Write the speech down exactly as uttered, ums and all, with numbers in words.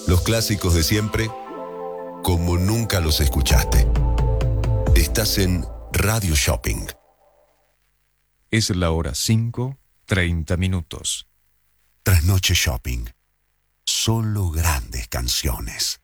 Los clásicos de siempre, como nunca los escuchaste. Estás en Radio Shopping. Es la hora cinco, treinta minutos. Trasnoche Shopping. Solo grandes canciones.